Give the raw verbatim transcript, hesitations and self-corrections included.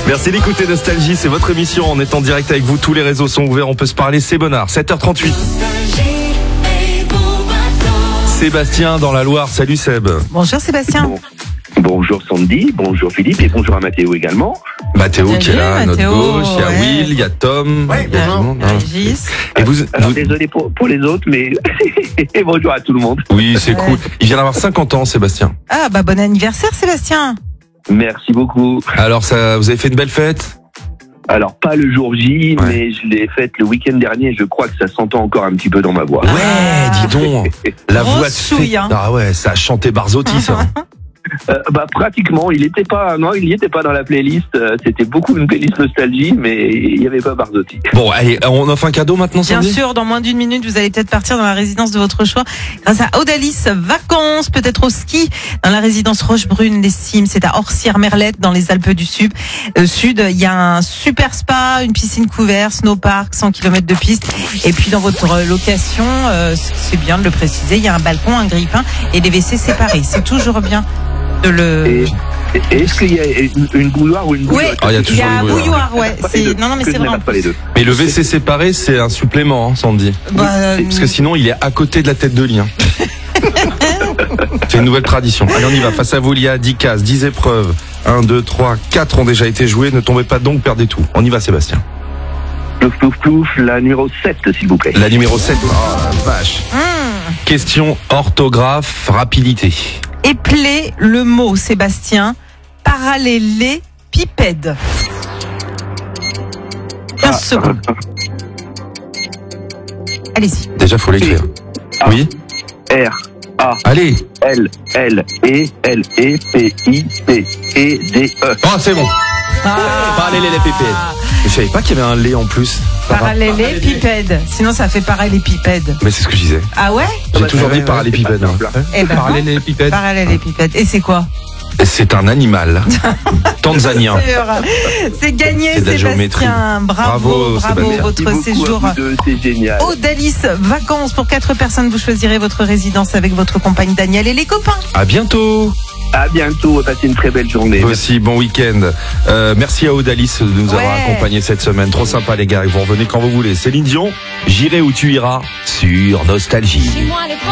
Merci d'écouter Nostalgie, c'est votre émission. On est en direct avec vous, tous les réseaux sont ouverts, on peut se parler, c'est Bonnard, sept heures trente-huit. Sébastien dans la Loire, salut Seb. Bonjour Sébastien. Bon. Bonjour Sandy, bonjour Philippe et bonjour à Mathéo également. Mathéo Salut, qui est là, à notre Mathéo, gauche, il y a ouais. Will, il y a Tom, Ouais, il y a tout le monde, hein. Régis. Et vous, Alors vous- désolé pour, pour les autres, mais bonjour à tout le monde. Oui, c'est Ouais. cool. Il vient d'avoir cinquante ans, Sébastien. Ah bah bon anniversaire Sébastien. Merci beaucoup. Alors, ça, vous avez fait une belle fête? Alors pas le jour J, Ouais. mais je l'ai faite le week-end dernier. Je crois que ça s'entend encore un petit peu dans ma voix. Ouais, Ah. dis donc. La Grosse voix de chouille, fête. hein. Ah ouais, ça a chanté Barzotti, ça. Euh, bah pratiquement, il était pas, non, il n'y était pas dans la playlist. Euh, C'était beaucoup une playlist nostalgie, mais il n'y avait pas Barzotti. Bon, allez, on offre un cadeau maintenant, Bien Sandy? sûr, dans moins d'une minute, vous allez peut-être partir dans la résidence de votre choix grâce à Audalis Vacances, peut-être au ski dans la résidence Rochebrune les Cimes, c'est à Orsières-Merlette dans les Alpes du Sud. Euh, Sud, il y a un super spa, une piscine couverte, snowpark, cent kilomètres de piste. Et puis dans votre location, euh, c'est bien de le préciser, il y a un balcon, un grille-pain et des W C séparés. C'est toujours bien de le... Et, et est-ce qu'il y a une, une bouilloire ou une Oui, bouillotte? Ah, il y a il y toujours a une un bouilloire. bouilloire, ouais. Pas les C'est... deux. Non, non, mais Que c'est je n'aime vraiment... pas les deux. Mais le V C séparé, c'est un supplément, hein, Sandy. Bah, euh, Parce que sinon, il est à côté de la tête de lit. hein. C'est une nouvelle tradition. Allez, on y va. Face à vous, il y a dix cases, dix épreuves. un, deux, trois, quatre ont déjà été jouées. Ne tombez pas donc, perdez tout. On y va, Sébastien. Plouf, plouf, plouf, la numéro sept, s'il vous plaît. La numéro sept. Oh la vache. hum. Question orthographe, rapidité. Épeler le mot, Sébastien, parallélépipède. quinze Ah, secondes. Allez-y. Déjà, faut l'écrire. Ah. Oui. R, A, Allez. L, L, E, L, E, P, I, P, E, D, E. Oh, c'est bon. Ah. Parallélépipède. Je savais pas qu'il y avait un lait en plus. Parallélépipède. Sinon, ça fait parallélépipède. Mais c'est ce que je disais. Ah ouais? J'ai bah, toujours ouais, dit ouais, parallélépipède. c'est pas simple, hein. Eh ben, Parallélépipède. parallélépipède. Et c'est quoi? C'est un animal. Tanzanien. Sûr. C'est gagné, C'est de la géométrie. Sébastien. Bravo, Bravo, bravo, Sébastien. votre Merci beaucoup séjour. à vous deux, c'est génial. Audalis Vacances pour quatre personnes. Vous choisirez votre résidence avec votre compagne Daniel et les copains. À bientôt. À bientôt, passez une très belle journée. Vous aussi, bon week-end. Euh, merci à Audalis de nous avoir Ouais. accompagnés cette semaine. Trop sympa les gars, vous revenez quand vous voulez. Céline Dion, j'irai où tu iras sur Nostalgie.